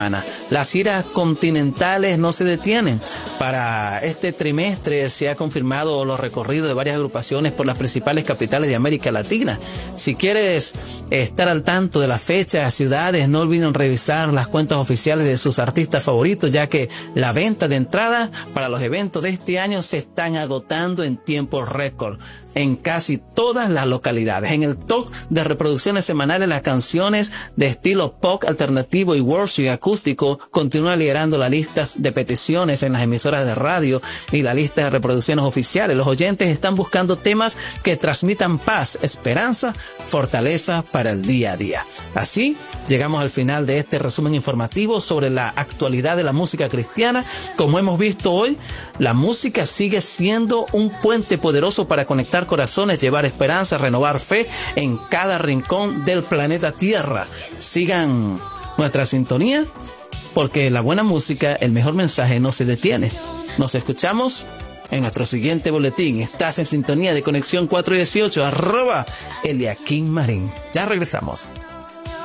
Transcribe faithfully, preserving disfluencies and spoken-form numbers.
Las giras continentales no se detienen. Para este trimestre se ha confirmado los recorridos de varias agrupaciones por las principales capitales de América Latina. Si quieres estar al tanto de las fechas, ciudades, no olviden revisar las cuentas oficiales de sus artistas favoritos, ya que la venta de entradas para los eventos de este año se están agotando en tiempo récord en casi todas las localidades. En el top de reproducciones semanales, las canciones de estilo pop alternativo y worship acústico continúan liderando las listas de peticiones en las emisoras de radio y la lista de reproducciones oficiales. Los oyentes están buscando temas que transmitan paz, esperanza, fortaleza para el día a día. Así, llegamos al final de este resumen informativo sobre la actualidad de la música cristiana. Como hemos visto hoy, la música sigue siendo un puente poderoso para conectar corazones, llevar esperanza, renovar fe en cada rincón del planeta Tierra. Sigan nuestra sintonía, porque la buena música, el mejor mensaje, no se detiene. Nos escuchamos en nuestro siguiente boletín. Estás en sintonía de Conexión cuatrocientos dieciocho, arroba Eliakim Marín. Ya regresamos.